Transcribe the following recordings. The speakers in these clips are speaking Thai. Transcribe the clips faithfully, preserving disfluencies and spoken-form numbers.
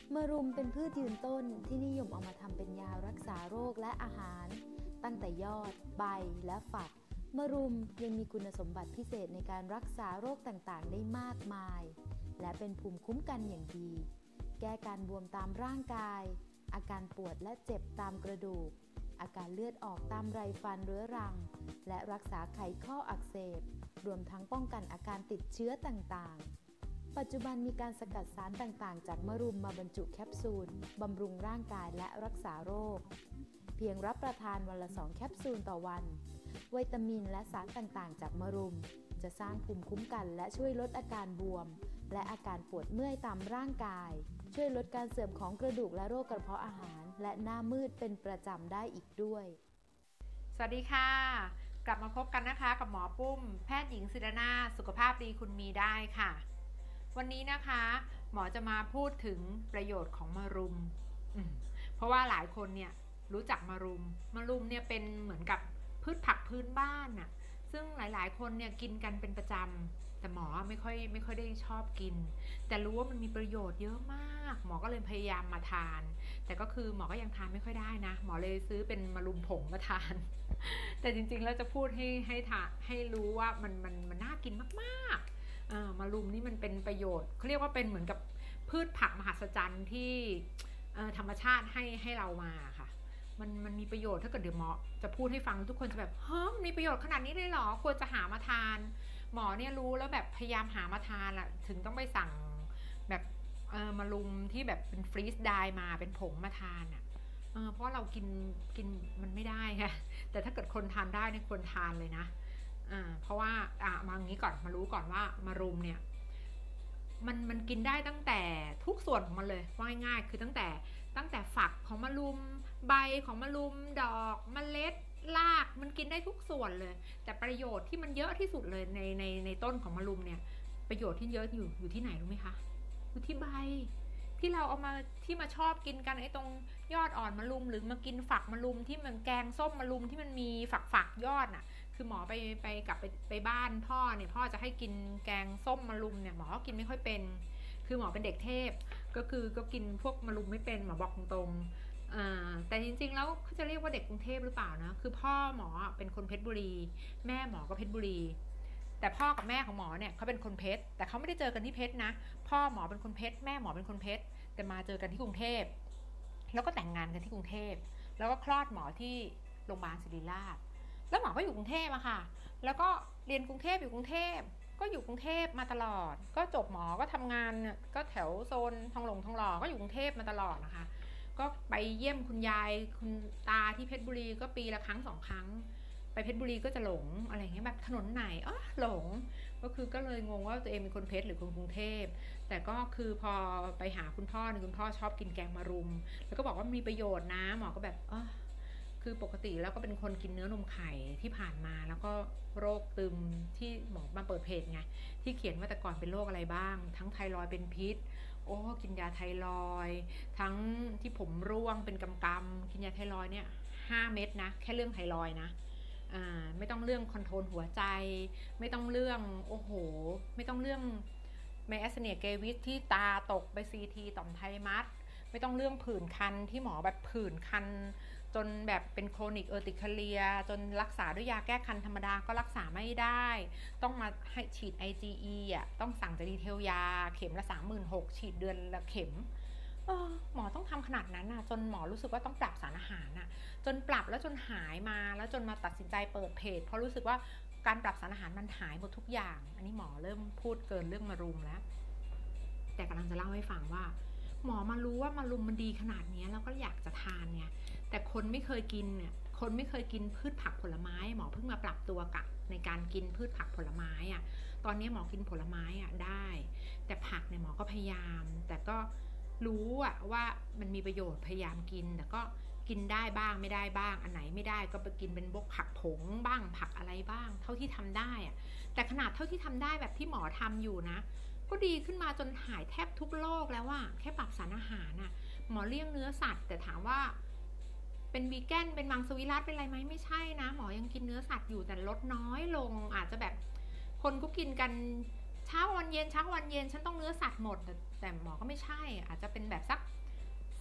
มะรุมเป็นพืชยืนต้นที่นิยมเอามาทำเป็นยารักษาโรคและอาหารตั้งแต่ยอดใบและฝักมะรุมยังมีคุณสมบัติพิเศษในการรักษาโรคต่างๆได้มากมายและเป็นภูมิคุ้มกันอย่างดีแก้การบวมตามร่างกายอาการปวดและเจ็บตามกระดูกอาการเลือดออกตามไรฟันเรื้อรังและรักษาไขข้ออักเสบรวมทั้งป้องกันอาการติดเชื้อต่างๆปัจจุบันมีการสกัดสารต่างๆจากมะรุมมาบรรจุแคปซูลบำรุงร่างกายและรักษาโรคเพียงรับประทานวันละสองแคปซูลต่อวันวิตามินและสารต่างๆจากมะรุมจะสร้างภูมิคุ้มกันและช่วยลดอาการบวมและอาการปวดเมื่อยตามร่างกายช่วยลดการเสื่อมของกระดูกและโรคกระเพาะอาหารและหน้ามืดเป็นประจำได้อีกด้วยสวัสดีค่ะกลับมาพบกันนะคะกับหมอปุ้มแพทย์หญิงศิรนาถสุขภาพดีคุณมีได้ค่ะวันนี้นะคะหมอจะมาพูดถึงประโยชน์ของมะรุมเพราะว่าหลายคนเนี่ยรู้จักมะรุมมะรุมเนี่ยเป็นเหมือนกับพืชผักพื้นบ้านน่ะซึ่งหลายๆคนเนี่ยกินกันเป็นประจำแต่หมอไม่ค่อยไม่ค่อยได้ชอบกินแต่รู้ว่ามันมีประโยชน์เยอะมากหมอก็เลยพยายามมาทานแต่ก็คือหมอก็ยังทานไม่ค่อยได้นะหมอเลยซื้อเป็นมะรุมผงมาทานแต่จริงๆแล้วจะพูดให้ให้ทานให้รู้ว่ามันมันมันน่ากินมากๆอ่ามะรุมนี่มันเป็นประโยชน์เขาเรียกว่าเป็นเหมือนกับพืชผักมหัศจรรย์ที่ธรรมชาติให้ให้เรามาค่ะมันมันมีประโยชน์ถ้าเกิดเดี๋ยวหมอจะพูดให้ฟังทุกคนจะแบบเฮ้ยมีประโยชน์ขนาดนี้เลยเหรอควรจะหามาทานหมอเนี่ยรู้แล้วแบบพยายามหามาทานละถึงต้องไปสั่งแบบเออมะรุมที่แบบเป็นฟรีซไดร์มาเป็นผงมาทานอ่ะเออเพราะเรากินกินมันไม่ได้ค่ะแต่ถ้าเกิดคนทานได้เนี่ยควรทานเลยนะอ่าเพราะว่าอ่ะมาอย่างนี้ก่อนมารู้ก่อนว่ามะรุมเนี่ยมันมันกินได้ตั้งแต่ทุกส่วนของมันเลยว่าง่ายๆคือตั้งแต่ตั้งแต่ฝักของมะรุมใบของมะรุมดอกเมล็ดรากมันกินได้ทุกส่วนเลยแต่ประโยชน์ที่มันเยอะที่สุดเลยในในในต้นของมะรุมเนี่ยประโยชน์ที่เยอะอยู่อยู่ที่ไหนรู้ไหมคะอยู่ที่ใบที่เราเอามาที่มาชอบกินกันไอ้ตรงยอดอ่อนมะรุมหรือมากินฝักมะรุมที่มันแกงส้มมะรุมที่มันมีฝักฝักยอดน่ะคือหมอไปไปกลับไปไปบ้านพ่อเนี่ยพ่อจะให้กินแกงส้มมะรุมเนี่ยหมอก็กินไม่ค่อยเป็นคือหมอเป็นเด็กเทพก็คือก็กินพวกมะรุมไม่เป็นหมอบอกตรงๆแต่จริงๆแล้วเขาจะเรียกว่าเด็กกรุงเทพหรือเปล่านะคือพ่อหมอเป็นคนเพชรบุรีแม่หมอก็เพชรบุรีแต่พ่อกับแม่ของหมอเนี่ยเขาเป็นคนเพชรแต่เขาไม่ได้เจอกันที่เพชรนะพ่อหมอเป็นคนเพชรแม่หมอเป็นคนเพชรแต่มาเจอกันที่กรุงเทพแล้วก็แต่งงานกันที่กรุงเทพแล้วก็คลอดหมอที่โรงพยาบาลศิริราชแล้วหมอก็อยู่กรุงเทพอะค่ะแล้วก็เรียนกรุงเทพอยู่กรุงเทพก็อยู่กรุงเทพมาตลอดก็จบหมอก็ทำงานก็แถวโซนทองหลงทองหล่อก็อยู่กรุงเทพมาตลอดนะคะก็ไปเยี่ยมคุณยายคุณตาที่เพชรบุรีก็ปีละครั้งสองครั้งไปเพชรบุรีก็จะหลงอะไรอย่างเงี้ยแบบถนนไหนอ๋อหลงก็คือก็เลยงงว่าตัวเองเป็นคนเพชรหรือคนกรุงเทพแต่ก็คือพอไปหาคุณพ่อเนี่ยคุณพ่อชอบกินแกงมะรุมแล้วก็บอกว่ามีประโยชน์นะหมอก็แบบอ๋อคือปกติแล้วก็เป็นคนกินเนื้อนมไข่ที่ผ่านมาแล้วก็โรคตึมที่หมอมาเปิดเพจไงที่เขียนว่าแต่ก่อนเป็นโรคอะไรบ้างทั้งไทรอยด์เป็นพิษโอ้กินยาไทรอยด์ทั้งที่ผมร่วงเป็นกำกำกินยาไทรอยด์เนี่ยห้าเม็ดนะแค่เรื่องไทรอยด์นะอ่าไม่ต้องเรื่องคอนโทรลหัวใจไม่ต้องเรื่องโอ้โหไม่ต้องเรื่องไมแอสเนียเกวิสที่ตาตกไปซีทีต่อมไทมัสไม่ต้องเรื่องผื่นคันที่หมอแบบผื่นคันจนแบบเป็นโครนิกเออร์ติคาเลียจนรักษาด้วยยาแก้คันธรรมดาก็รักษาไม่ได้ต้องมาให้ฉีด ไอ จี อี อ่ะต้องสั่งจากดีเทลยาเข็มละ สามหมื่นหกพัน ฉีดเดือนละเข็มเออหมอต้องทำขนาดนั้นน่ะจนหมอรู้สึกว่าต้องปรับสารอาหารน่ะจนปรับแล้วจนหายมาแล้วจนมาตัดสินใจเปิดเพจเพราะรู้สึกว่าการปรับสารอาหารมันหายหมดทุกอย่างอันนี้หมอเริ่มพูดเกินเรื่องมะรุมแล้วแต่กำลังจะเล่าให้ฟังว่าหมอมารู้ว่ามะรุมมันดีขนาดนี้แล้วก็อยากจะทานเนี่ยแต่คนไม่เคยกินเนี่ยคนไม่เคยกินพืชผักผลไม้หมอเพิ่งมาปรับตัวกับในการกินพืชผักผลไม้อ่ะตอนนี้หมอกินผลไม้อ่ะได้แต่ผักเนี่ยหมอก็พยายามแต่ก็รู้อ่ะว่ามันมีประโยชน์พยายามกินแต่ก็กินได้บ้างไม่ได้บ้างอันไหนไม่ได้ก็ไปกินเป็นพวกผักผงบ้างผักอะไรบ้างเท่าที่ทำได้อ่ะแต่ขนาดเท่าที่ทำได้แบบที่หมอทำอยู่นะก็ดีขึ้นมาจนหายแทบทุกโรคแล้วว่าแค่ปรับสารอาหารน่ะหมอเลี่ยงเนื้อสัตว์แต่ถามว่าเป็นวีแกนเป็นมังสวิรัติเป็นอะไรไหมไม่ใช่นะหมอยังกินเนื้อสัตว์อยู่แต่ลดน้อยลงอาจจะแบบคนก็กินกันเช้าวันเย็นเช้าวันเย็นฉันต้องเนื้อสัตว์หมดแต่หมอก็ไม่ใช่อาจจะเป็นแบบสัก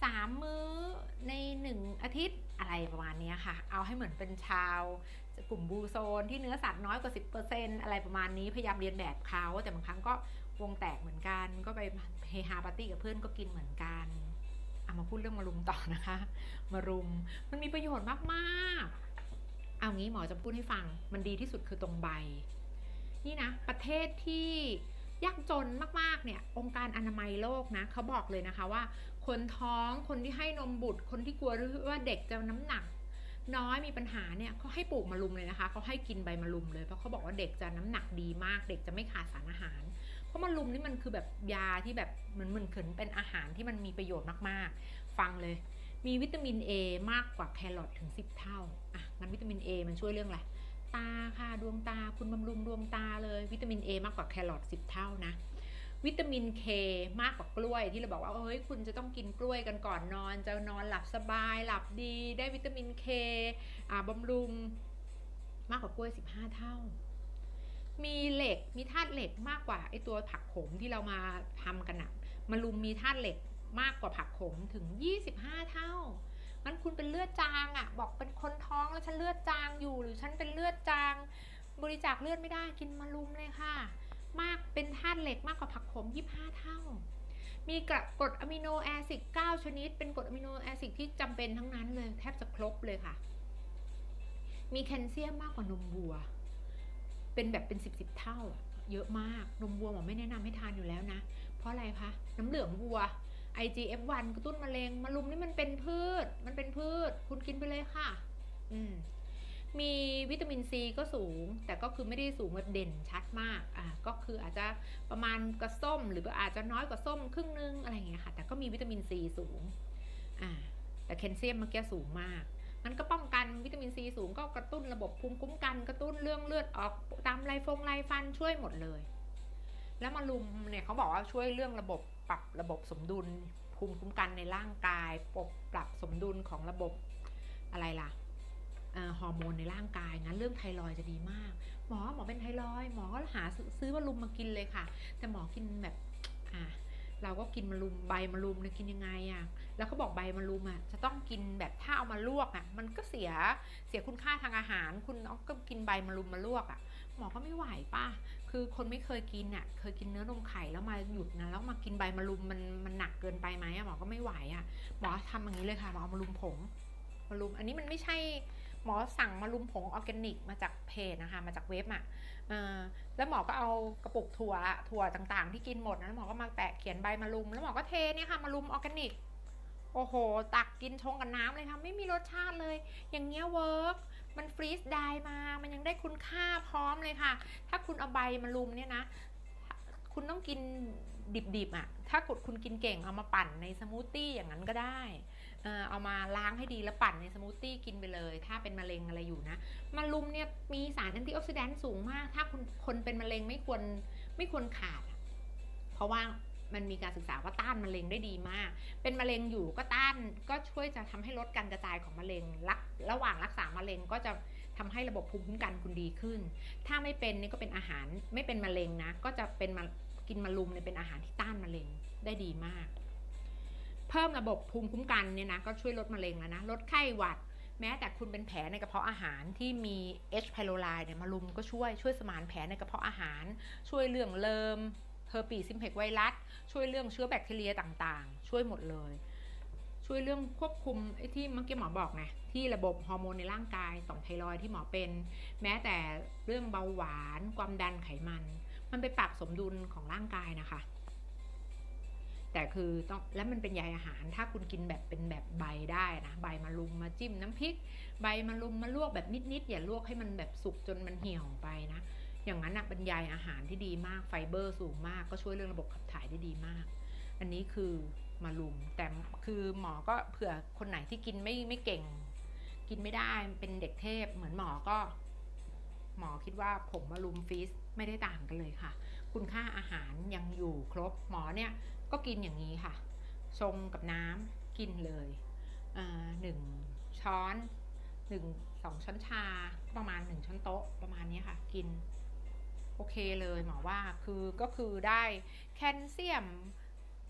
ามมื้อในหนึ่งอาทิตย์อะไรประมาณนี้ค่ะเอาให้เหมือนเป็นชาวกลุ่มบูโซนที่เนื้อสัตว์น้อยกว่า สิบเปอร์เซ็นต์ อะไรประมาณนี้พยายามเรียนแบบเขาแต่บางครั้งก็วงแตกเหมือนกันก็ไปเฮฮาปาร์ตี้กับเพื่อนก็กินเหมือนกันเอามาพูดเรื่องมะรุมต่อนะคะมะรุมมันมีประโยชน์มากๆเอางี้หมอจะพูดให้ฟังมันดีที่สุดคือตรงใบนี่นะประเทศที่ยากจนมากๆเนี่ยองค์การอนามัยโลกนะเขาบอกเลยนะคะว่าคนท้องคนที่ให้นมบุตรคนที่กลัวว่าเด็กจะน้ำหนักน้อยมีปัญหาเนี่ยเขาให้ปลูกมะรุมเลยนะคะเขาให้กินใบมะรุมเลยเพราะเขาบอกว่าเด็กจะน้ำหนักดีมากเด็กจะไม่ขาดสารอาหารเพราะมะรุมนี่มันคือแบบยาที่แบบเหมือนเหมือนเขินเป็นอาหารที่มันมีประโยชน์มากๆฟังเลยมีวิตามิน A มากกว่าแครอทถึงสิบเท่าอ่ะงั้นวิตามิน A มันช่วยเรื่องอะไรตาค่ะดวงตาคุณบำรุงดวงตาเลยวิตามิน A มากกว่าแครอทสิบเท่านะวิตามิน K มากกว่ากล้วยที่เราบอกว่าเฮ้ยคุณจะต้องกินกล้วยกันก่อนนอนจะนอนหลับสบายหลับดีได้วิตามิน K อ่าบำรุงมากกว่ากล้วยสิบห้าเท่ามีเหล็กมีธาตุเหล็กมากกว่าไอตัวผักขมที่เรามาทำกันอะมะรุมมีธาตุเหล็กมากกว่าผักขมถึงยี่สิบห้าเท่างั้นคุณเป็นเลือดจางอะบอกเป็นคนท้องแล้วฉันเลือดจางอยู่หรือฉันเป็นเลือดจางบริจาคเลือดไม่ได้กินมะรุมเลยค่ะมากเป็นธาตุเหล็กมากกว่าผักขมยี่สิบห้าเท่ามีกรดอะมิโนแอซิดเก้าชนิดเป็นกรดอะมิโนแอซิดที่จำเป็นทั้งนั้นเลยแทบจะครบเลยค่ะมีแคลเซียมมากกว่านมวัวเป็นแบบเป็นสิบสิบเท่าเยอะมากนมวัวหมอไม่แนะนำให้ทานอยู่แล้วนะเพราะอะไรคะน้ำเหลืองวัว ไอ จี เอฟ วัน กระตุ้นมะเร็งมะรุมนี่มันเป็นพืชมันเป็นพืชคุณกินไปเลยค่ะอืมมีวิตามินซีก็สูงแต่ก็คือไม่ได้สูงแบบเด่นชัดมากอ่ะก็คืออาจจะประมาณกระส้มหรืออาจจะน้อยกว่าส้มครึ่งนึงอะไรอย่างเงี้ยค่ะแต่ก็มีวิตามินซีสูงอ่าแต่แคลเซียมเมื่อกี้สูงมากมันก็ป้องกันวิตามินซีสูงก็กระตุ้นระบบภูมิคุ้มกันกระตุ้นเรื่องเลือดออกตามไรฟงไรฟันช่วยหมดเลยแล้วมะรุมเนี่ยเขาบอกว่าช่วยเรื่องระบบปรับระบบสมดุลภูมิคุ้มกันในร่างกายปรับปรับสมดุลของระบบอะไรล่ะฮอร์โมนในร่างกายงั้นเรื่องไทรอยด์จะดีมากหมอหมอเป็นไทรอยด์หมอก็หาซื้อมะรุมมากินเลยค่ะแต่หมอกินแบบอ่าเราก็กินมะรุมใบมะรุมเนี่ยกินยังไงอ่ะแล้วเขาบอกใบมะรุมอ่ะจะต้องกินแบบถ้าเอามาลวกอ่ะมันก็เสียเสียคุณค่าทางอาหารคุณก็กินใบมะรุมมาลวกอ่ะหมอก็ไม่ไหวป่ะคือคนไม่เคยกินอ่ะเคยกินเนื้อนมไข่แล้วมาหยุดนะแล้วมากินใบมะรุมมันมันหนักเกินไปไหมอ่ะหมอก็ไม่ไหวอ่ะหมอทำอย่างนี้เลยค่ะหมอเอามะรุมผงมะรุมอันนี้มันไม่ใช่หมอสั่งมะรุมผงออร์แกนิกมาจากเพจนะคะมาจากเว็บอ่ะแล้วหมอก็เอากระปุกถั่วถั่วต่างๆที่กินหมดนะหมอก็มาแปะเขียนใบมะรุมแล้วหมอก็เทเนี่ยค่ะมะรุมออร์แกนิกโอ้โหตักกินชงกับน้ำเลยค่ะไม่มีรสชาติเลยอย่างเงี้ยเวิร์กมันฟรีซไดร์มามันยังได้คุณค่าพร้อมเลยค่ะถ้าคุณเอาใบมะรุมเนี่ยนะคุณต้องกินดิบๆอ่ะถ้ากดคุณกินเก่งเอามาปั่นในสมูทตี้อย่างนั้นก็ได้เอามาล้างให้ดีแล้วปั่นในสมูทตี้กินไปเลยถ้าเป็นมะเร็งอะไรอยู่นะมะรุมเนี่ยมีสารแอนตี้ออกซิแดนต์สูงมากถ้าคุณคนเป็นมะเร็งไม่ควรไม่ควรขาดเพราะว่ามันมีการศึกษาว่าต้านมะเร็งได้ดีมากเป็นมะเร็งอยู่ก็ต้านก็ช่วยจะทำให้ลดการกระจายของมะเร็งระหว่างรักษามะเร็งก็จะทำให้ระบบภูมิคุ้มกันคุณดีขึ้นถ้าไม่เป็นนี่ก็เป็นอาหารไม่เป็นมะเร็งนะก็จะเป็นกินมะรุมเนี่ยเป็นอาหารที่ต้านมะเร็งได้ดีมากเพิ่มระบบภูมิคุ้มกันเนี่ยนะก็ช่วยลดมะเร็งแล้วนะลดไข้หวัดแม้แต่คุณเป็นแผลในกระเพาะอาหารที่มี H. pylori เนี่ยมะรุมก็ช่วยช่วยสมานแผลในกระเพาะอาหารช่วยเรื่องเลิมเฮอร์ปีซิมเพกไวรัสช่วยเรื่องเชื้อแบคทีเรียต่างๆช่วยหมดเลยช่วยเรื่องควบคุมไอ้ที่เมื่อกี้หมอบอกไงที่ระบบฮอร์โมนในร่างกายต่อมไทรอยด์ที่หมอเป็นแม้แต่เรื่องเบาหวานความดันไขมันมันไปปรับสมดุลของร่างกายนะคะแต่คือต้องและมันเป็นใยอาหารถ้าคุณกินแบบเป็นแบบใบได้นะใบมะรุมมาจิ้มน้ำพริกใบมะรุมมาลวกแบบนิดๆอย่าลวกให้มันแบบสุกจนมันเหี่ยวไปนะอย่างนั้นนะเป็นใยอาหารที่ดีมากไฟเบอร์สูงมากก็ช่วยเรื่องระบบขับถ่ายได้ดีมากอันนี้คือมะรุมแต่คือหมอก็เผื่อคนไหนที่กินไม่ไม่เก่งกินไม่ได้เป็นเด็กเทพเหมือนหมอก็หมอคิดว่าผงมะรุมฟีสไม่ได้ต่างกันเลยค่ะคุณค่าอาหารยังอยู่ครบหมอเนี่ยก็กินอย่างนี้ค่ะชงกับน้ำกินเลยหนึ่งช้อนหนึ่งสองช้อนชาประมาณหนึ่งช้อนโต๊ะประมาณนี้ค่ะกินโอเคเลยหมอว่าคือก็คือได้แคลเซียม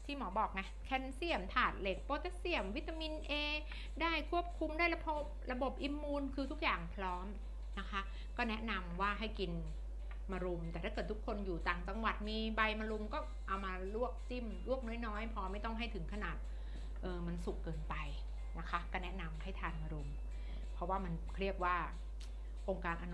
ที่หมอบอกไงแคลเซียมธาตุเหล็กโพแทสเซียมวิตามิน A ได้ควบคุมได้ระบบระบบอิมมูนคือทุกอย่างพร้อมนะคะก็แนะนำว่าให้กินมะรุมแต่ถ้าเกิดทุกคนอยู่ต่างจังหวัดมีใบมะรุมก็เอามาลวกจิ้มลวกน้อยๆพอไม่ต้องให้ถึงขนาดเออมันสุกเกินไปนะคะก็แนะนำให้ทานมะรุมเพราะว่ามันเรียกว่าองค์การอนุ